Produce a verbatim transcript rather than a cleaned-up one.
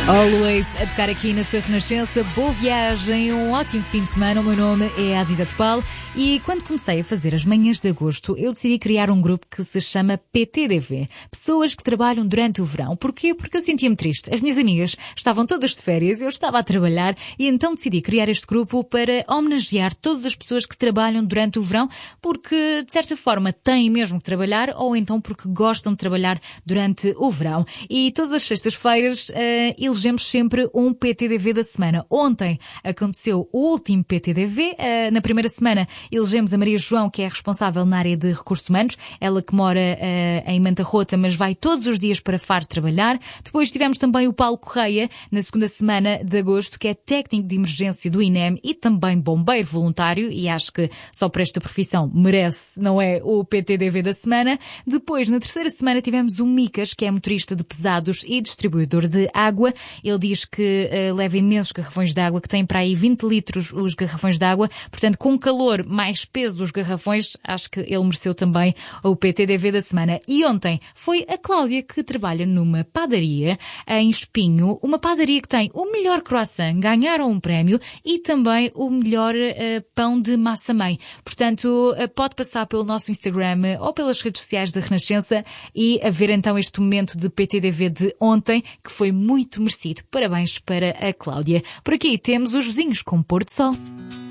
Always a tocar aqui na sua Renascença. Boa viagem, um ótimo fim de semana. O meu nome é Azida Topal e quando comecei a fazer as manhãs de agosto eu decidi criar um grupo que se chama P T D V, Pessoas que Trabalham Durante o Verão. Porquê? Porque eu sentia-me triste. As minhas amigas estavam todas de férias, eu estava a trabalhar e então decidi criar este grupo para homenagear todas as pessoas que trabalham durante o verão, porque de certa forma têm mesmo que trabalhar ou então porque gostam de trabalhar durante o verão. E todas as sextas-feiras uh, elegemos sempre um P T D V da semana. Ontem aconteceu o último P T D V. Uh, na primeira semana elegemos a Maria João, que é responsável na área de recursos humanos. Ela que mora uh, em Manta Rota, mas vai todos os dias para Faro trabalhar. Depois tivemos também o Paulo Correia, na segunda semana de agosto, que é técnico de emergência do I N E M e também bombeiro voluntário, e acho que só por esta profissão merece, não é, o P T D V da semana. Depois, na terceira semana, tivemos o Micas, que é motorista de pesados e distribuidor de água. Ele diz que uh, leva imensos garrafões de água, que tem para aí vinte litros os garrafões de água. Portanto, com calor mais peso dos garrafões, acho que ele mereceu também o P T D V da semana. E ontem foi a Cláudia, que trabalha numa padaria em Espinho, uma padaria que tem o melhor croissant, ganharam um prémio, e também o melhor uh, pão de massa-mãe. Portanto, uh, pode passar pelo nosso Instagram uh, ou pelas redes sociais da Renascença e a ver então este momento de P T D V de ontem, que foi muito merecido. Parabéns para a Cláudia. Por aqui temos os vizinhos com Pôr do Sol.